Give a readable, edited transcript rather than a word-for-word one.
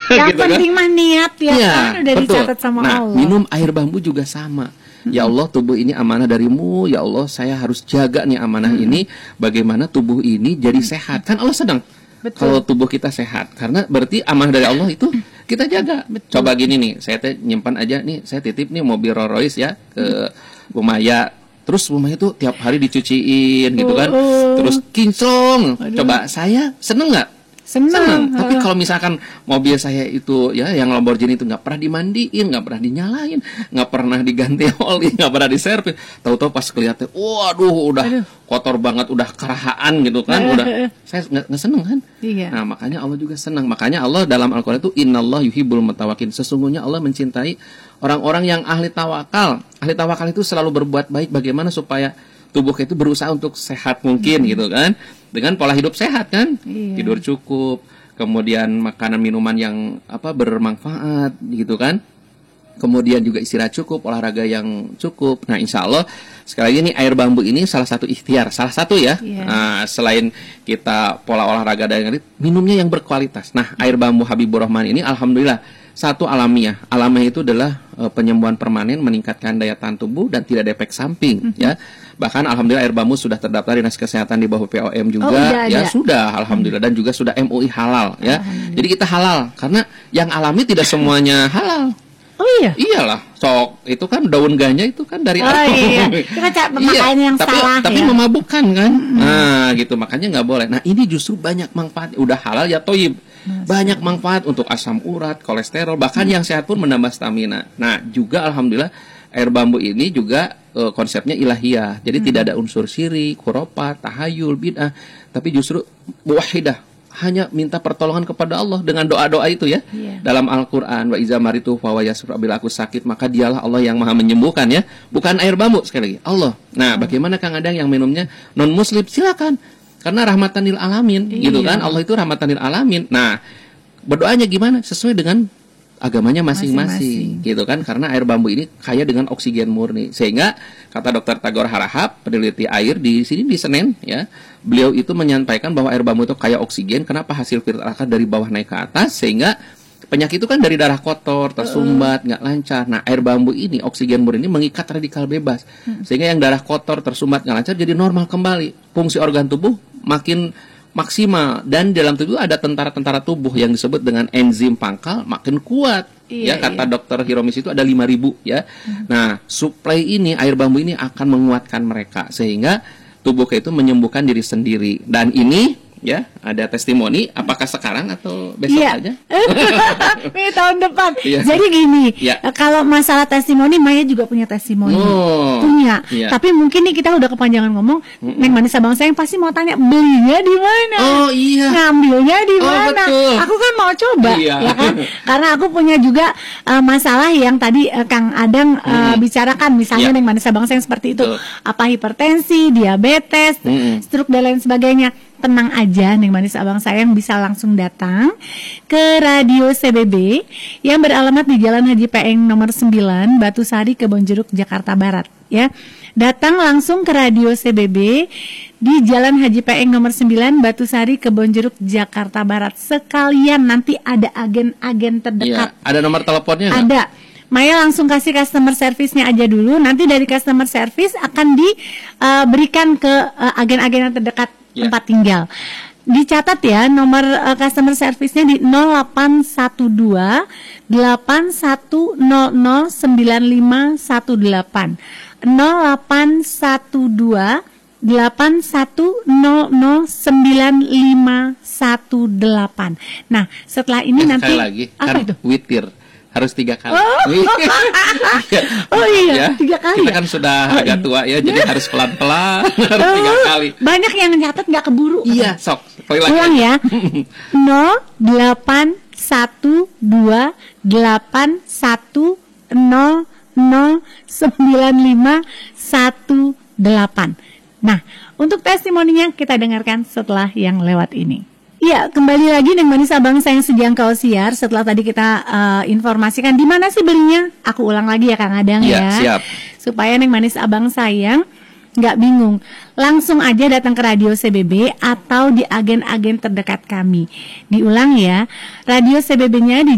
Yang gitu penting mah niat ya kan, udah betul. Dicatat sama Allah. Minum air bambu juga sama. Ya Allah, tubuh ini amanah darimu. Ya Allah, saya harus jaga nih amanah ini. Bagaimana tubuh ini jadi sehat. Kan Allah senang kalau tubuh kita sehat. Karena berarti amanah dari Allah itu kita jaga. Coba gini nih, saya nyimpan aja nih, saya titip nih mobil Rolls Royce ya ke Bu Maya. Terus Bu Maya itu tiap hari dicuciin gitu kan. Terus kinclong. Coba saya seneng nggak? Seneng. Tapi kalau misalkan mobil saya itu ya yang Lamborghini itu nggak pernah dimandiin, nggak pernah dinyalain, nggak pernah diganti oli, nggak pernah diservis, tahu-tahu pas kelihatan, waduh udah kotor banget, udah kerahaan gitu kan, udah saya nggak seneng kan. Nah makanya Allah juga senang. Makanya Allah dalam Al-Quran itu Innallah yuhibbul mutawakin. Sesungguhnya Allah mencintai orang-orang yang ahli tawakal. Ahli tawakal itu selalu berbuat baik. Bagaimana supaya tubuh kita itu berusaha untuk sehat mungkin gitu kan, dengan pola hidup sehat kan, tidur cukup, kemudian makanan minuman yang bermanfaat gitu kan, kemudian juga istirahat cukup, olahraga yang cukup. Nah insya Allah sekali lagi nih air bambu ini salah satu ikhtiar, salah satu ya. Nah, selain kita pola olahraga dan minumnya yang berkualitas. Nah air bambu Habibur Rahman ini alhamdulillah satu alamiah. Alamiah itu adalah penyembuhan permanen, meningkatkan daya tahan tubuh dan tidak ada efek samping ya. Bahkan alhamdulillah air bambu sudah terdaftar Dinas Kesehatan di bawah POM juga sudah alhamdulillah, dan juga sudah MUI halal ya. Jadi kita halal karena yang alami tidak semuanya halal. Oh iya. Iyalah, sok itu kan daun ganja itu kan dari Itu kan pemakaian yang salah tapi memabukkan kan. Nah, gitu makanya nggak boleh. Nah, ini justru banyak manfaat. Udah halal ya toyib. Banyak manfaat untuk asam urat, kolesterol, bahkan yang sehat pun menambah stamina. Nah, juga alhamdulillah air bambu ini juga konsepnya ilahiyah. Jadi tidak ada unsur syirik, khurafat, tahayul, bid'ah, tapi justru wahidah. Hanya minta pertolongan kepada Allah dengan doa-doa itu ya. Dalam Al-Quran, wa iza maritu fa huwa yashfi, bila aku sakit maka dialah Allah yang maha menyembuhkan ya. Bukan air bambu, sekali lagi Allah. Nah bagaimana Kang Adang yang minumnya non muslim, silakan, karena rahmatan lil alamin gitu kan. Allah itu rahmatan lil alamin. Nah berdoanya gimana? Sesuai dengan agamanya masing-masing gitu kan, karena air bambu ini kaya dengan oksigen murni, sehingga kata Dr. Tagor Harahap, peneliti air di sini di Senen ya, beliau itu menyampaikan bahwa air bambu itu kaya oksigen. Kenapa? Hasil filtrasi dari bawah naik ke atas, sehingga penyakit itu kan dari darah kotor, tersumbat, nggak lancar. Nah air bambu ini oksigen murni ini mengikat radikal bebas, sehingga yang darah kotor, tersumbat, nggak lancar jadi normal kembali, fungsi organ tubuh makin maksimal, dan dalam tubuh ada tentara-tentara tubuh yang disebut dengan enzim pangkal makin kuat. Kata Dokter Hiromis itu ada 5.000 ya. Nah, suplai ini air bambu ini akan menguatkan mereka sehingga tubuh itu menyembuhkan diri sendiri. Dan ini ya, ada testimoni, apakah sekarang atau besok aja? Ini tahun depan. Jadi gini, kalau masalah testimoni, Maya juga punya testimoni. Punya. Tapi mungkin nih kita udah kepanjangan ngomong. Neng Manis Abang Sayang pasti mau tanya, belinya di mana? Ngambilnya di mana? Aku kan mau coba, ya kan? Karena aku punya juga masalah yang tadi Kang Adang bicarakan, misalnya Neng Manis Abang Sayang seperti itu. Apa hipertensi, diabetes, stroke dan lain sebagainya. Tenang aja, Neng Manis Abang Sayang bisa langsung datang ke Radio CBB yang beralamat di Jalan Haji Peeng nomor 9, Batu Sari, Kebonjeruk, Jakarta Barat ya. Datang langsung ke Radio CBB di Jalan Haji Peeng nomor 9, Batu Sari, Kebonjeruk, Jakarta Barat. Sekalian nanti ada agen-agen terdekat. Ada nomor teleponnya nggak? Ada. Maya langsung kasih customer service-nya aja dulu. Nanti dari customer service akan diberikan ke agen-agen yang terdekat tempat tinggal. Dicatat ya, nomor customer service-nya di 0812 8100 9518. 0812 8100 9518. Nah, setelah ini nanti sekali lagi, apa kan itu? Witir harus 3 kali. 3 kali. Kita kan sudah agak tua ya, jadi harus pelan-pelan, harus 3 kali. Banyak yang nyatet nggak keburu. Iya, sok. Ulang ya. 081281009518. Nah, untuk testimoninya kita dengarkan setelah yang lewat ini. Iya, kembali lagi Neng Manis Abang Sayang Sejangkau Siar. Setelah tadi kita informasikan di mana sih belinya. Aku ulang lagi ya Kang Adang ya. Siap. Supaya Neng Manis Abang Sayang nggak bingung. Langsung aja datang ke Radio CBB atau di agen-agen terdekat kami. Diulang ya. Radio CBB-nya di